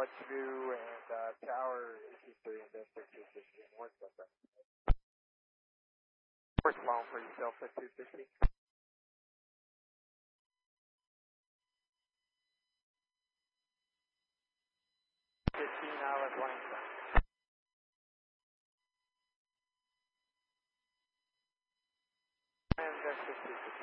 2 and tower AC3 and Vista 260 and North Vista. First long for yourself at 260. 15 hours line time. And Vista 260.